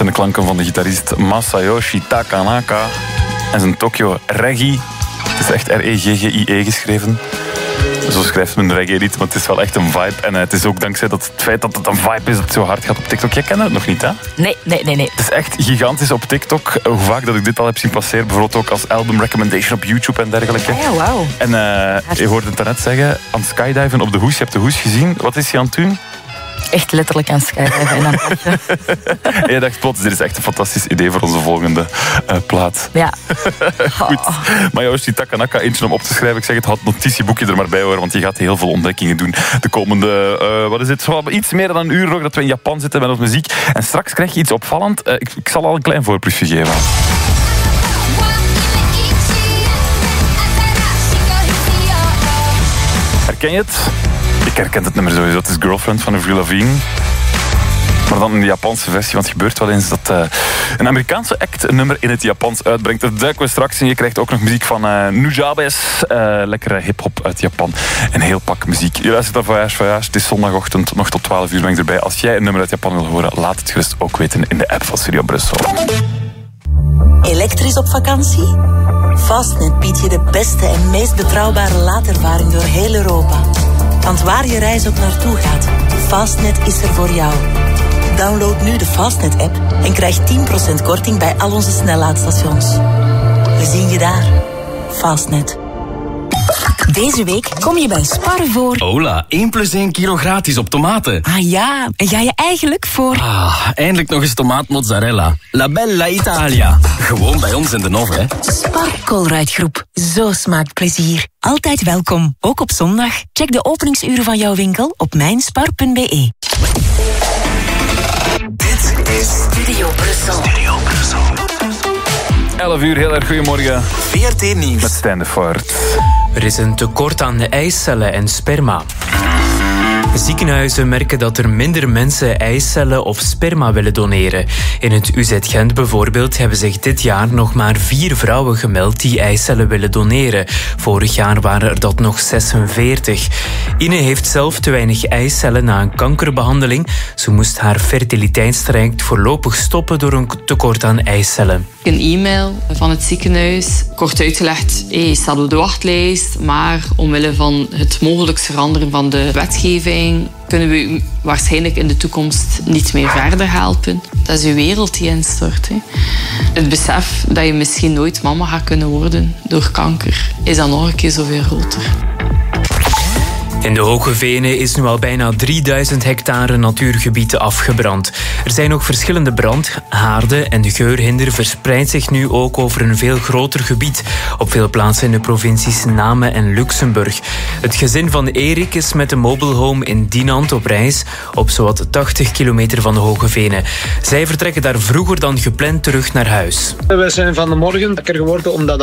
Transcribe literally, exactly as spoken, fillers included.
zijn de klanken van de gitarist Masayoshi Takanaka en zijn Tokyo Reggae. Het is echt R E G G I E geschreven. Zo schrijft men reggae niet, maar het is wel echt een vibe. En uh, het is ook dankzij dat het feit dat het een vibe is dat het zo hard gaat op TikTok. Jij kent het nog niet, hè? Nee, nee, nee, nee. Het is echt gigantisch op TikTok. Hoe vaak dat ik dit al heb zien passeren. Bijvoorbeeld ook als album recommendation op YouTube en dergelijke. Ah, ja, wauw. En uh, je hoorde het daarnet zeggen, aan het skydiven op de hoes. Je hebt de hoes gezien. Wat is hij aan het doen? Echt letterlijk aan skydiven en aan het En je dacht plots, dit is echt een fantastisch idee voor onze volgende uh, plaat. Ja. Goed. Masayoshi Takanaka, eentje om op te schrijven. Ik zeg het, had notitieboekje er maar bij hoor, want je gaat heel veel ontdekkingen doen de komende, uh, wat is het, zo iets meer dan een uur nog dat we in Japan zitten met onze muziek. En straks krijg je iets opvallend. Uh, ik, ik zal al een klein voorproefje geven. Herken je het? Ik herken het nummer sowieso. Het is Girlfriend van Avril Lavigne. Maar dan in de Japanse versie, want het gebeurt wel eens dat uh, een Amerikaanse act een nummer in het Japans uitbrengt. Dat duiken we straks in. Je krijgt ook nog muziek van uh, Nujabes. Uh, lekkere hip-hop uit Japan. Een heel pak muziek. Je luistert naar Voyage Voyage. Het is zondagochtend, nog tot twaalf uur ben ik erbij. Als jij een nummer uit Japan wil horen, laat het gerust ook weten in de app van Studio Brussel. Elektrisch op vakantie? Fastnet biedt je de beste en meest betrouwbare laadervaring door heel Europa. Want waar je reis ook naartoe gaat, Fastnet is er voor jou. Download nu de Fastnet-app en krijg tien procent korting bij al onze snellaadstations. We zien je daar. Fastnet. Deze week kom je bij Spar voor... Hola, één plus één kilo gratis op tomaten. Ah ja, en ga je eigenlijk voor... Ah, eindelijk nog eens tomaat mozzarella. La Bella Italia. Gewoon bij ons in de Nov, hè. Spar Colruyt-groep. Zo smaakt plezier. Altijd welkom, ook op zondag. Check de openingsuren van jouw winkel op mijnspar punt b e. Dit is Studio Brussel. Studio Brussel. elf uur, heel erg goedemorgen. V R T Nieuws. Met Stijn de Voort. Er is een tekort aan eicellen en sperma. Ziekenhuizen merken dat er minder mensen eicellen of sperma willen doneren. In het U Z Gent bijvoorbeeld hebben zich dit jaar nog maar vier vrouwen gemeld die eicellen willen doneren. Vorig jaar waren er dat nog zesenveertig. Ine heeft zelf te weinig eicellen na een kankerbehandeling. Ze moest haar fertiliteitstraject voorlopig stoppen door een tekort aan eicellen. Een e-mail van het ziekenhuis, kort uitgelegd, hey, je staat op de wachtlijst, maar omwille van het mogelijk veranderen van de wetgeving kunnen we u waarschijnlijk in de toekomst niet meer verder helpen. Dat is uw wereld die instort. Hè. Het besef dat je misschien nooit mama gaat kunnen worden door kanker, is dan nog een keer zoveel groter. In de Hoge Venen is nu al bijna drieduizend hectare natuurgebieden afgebrand. Er zijn ook verschillende brandhaarden en de geurhinder verspreidt zich nu ook over een veel groter gebied. Op veel plaatsen in de provincies Namen en Luxemburg. Het gezin van Erik is met de mobile home in Dinant op reis, op zowat tachtig kilometer van de Hoge Venen. Zij vertrekken daar vroeger dan gepland terug naar huis. We zijn van de morgen wakker geworden omdat